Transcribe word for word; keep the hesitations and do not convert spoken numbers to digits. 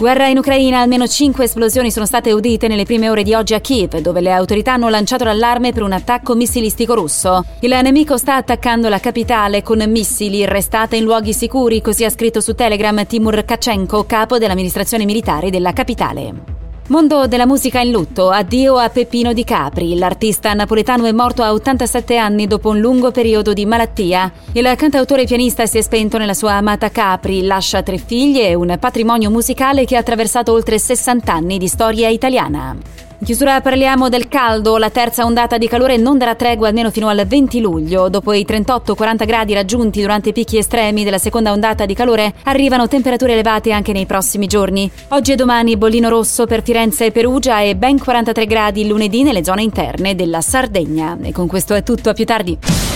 Guerra in Ucraina, almeno cinque esplosioni sono state udite nelle prime ore di oggi a Kiev, dove le autorità hanno lanciato l'allarme per un attacco missilistico russo. Il nemico sta attaccando la capitale con missili, restate in luoghi sicuri, così ha scritto su Telegram Timur Kachenko, capo dell'amministrazione militare della capitale. Mondo della musica in lutto, addio a Peppino Di Capri. L'artista napoletano è morto a ottantasette anni dopo un lungo periodo di malattia. Il cantautore e pianista si è spento nella sua amata Capri, lascia tre figli e un patrimonio musicale che ha attraversato oltre sessanta anni di storia italiana. In chiusura parliamo del caldo. La terza ondata di calore non darà tregua almeno fino al venti luglio. Dopo i trentotto quaranta gradi raggiunti durante i picchi estremi della seconda ondata di calore, arrivano temperature elevate anche nei prossimi giorni. Oggi e domani bollino rosso per Firenze e Perugia e ben quarantatré gradi lunedì nelle zone interne della Sardegna. E con questo è tutto, a più tardi.